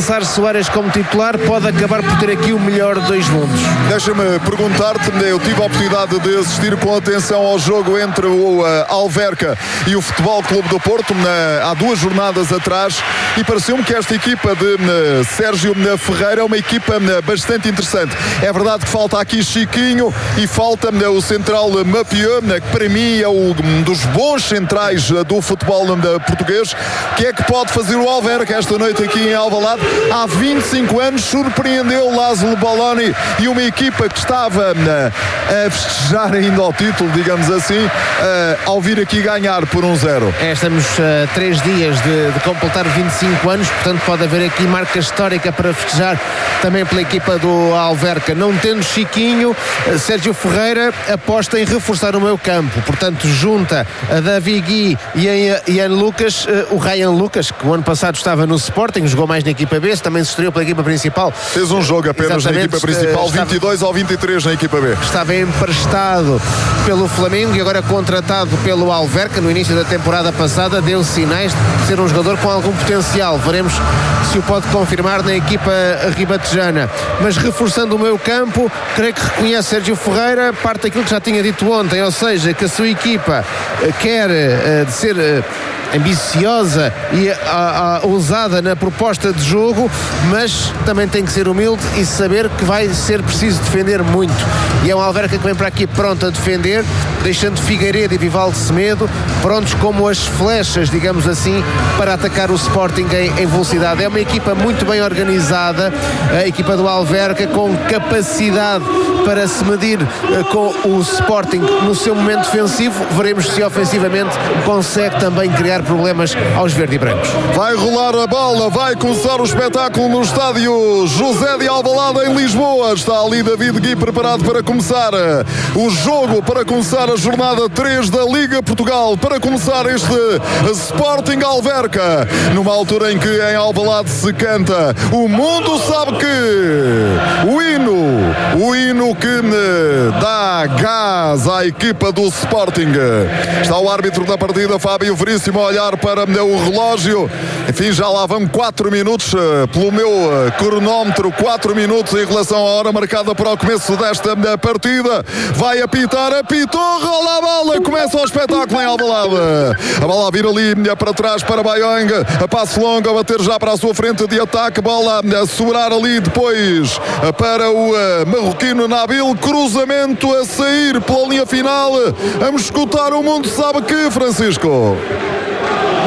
lançar Soares como titular, pode acabar por ter aqui o melhor de dois mundos. Deixa-me perguntar-te, eu tive a oportunidade de assistir com atenção ao jogo entre o Alverca e o Futebol Clube do Porto há 2 jornadas atrás, e pareceu-me que esta equipa de Sérgio Ferreira é uma equipa bastante interessante. É verdade que falta aqui Chiquinho e falta o central Mapieu, que para mim é um dos bons centrais do futebol português. O que é que pode fazer o Alverca esta noite aqui em Alvalade? Há 25 anos surpreendeu Laszlo Balloni e uma equipa que estava a festejar ainda ao título, digamos assim, ao vir aqui ganhar por 1-0. Estamos a 3 dias de completar 25 anos, portanto pode haver aqui marca histórica para festejar também pela equipa do Alverca. Não tendo Chiquinho, Sérgio Ferreira aposta em reforçar o meio campo, portanto junta a Davi Gui e a Ian Lucas, o Ryan Lucas, que o ano passado estava no Sporting, jogou mais na equipa B, também se estreou pela equipa principal. Fez um jogo apenas na equipa principal, 22 ou 23 na equipa B. Estava emprestado pelo Flamengo e agora contratado pelo Alverca. No início da temporada passada deu sinais de ser um jogador com algum potencial. Veremos se o pode confirmar na equipa ribatejana. Mas reforçando o meio campo, creio que reconhece Sérgio Ferreira parte daquilo que já tinha dito ontem, ou seja, que a sua equipa quer de ser ambiciosa e ousada na proposta de jogo, mas também tem que ser humilde e saber que vai ser preciso defender muito. E é um Alverca que vem para aqui pronto a defender, deixando Figueiredo e Vivaldo Semedo prontos como as flechas, digamos assim, para atacar o Sporting em velocidade. É uma equipa muito bem organizada, a equipa do Alverca, com capacidade para se medir com o Sporting no seu momento defensivo. Veremos se ofensivamente consegue também criar problemas aos verde e brancos. Vai rolar a bola, vai começar o espetáculo no estádio José de Alvalade em Lisboa. Está ali David Gui preparado para começar o jogo, para começar a jornada 3 da Liga Portugal, para começar este Sporting Alverca, numa altura em que em Alvalade se canta "O mundo sabe que", o hino que dá gás à equipa do Sporting. Está o árbitro da partida, Fábio Veríssimo, a olhar para o relógio. Enfim, já lá vão 4 minutos pelo meu cronómetro, 4 minutos em relação à hora marcada para o começo desta partida. Vai apitar, apitou, rola a bola, começa o espetáculo em Alvalade. A bola a vir ali para trás para Bayong, a passo longo, a bater já para a sua frente de ataque, bola a sobrar ali depois para o marroquino Nabil, cruzamento a sair pela linha final. Vamos escutar "O mundo sabe que", Francisco.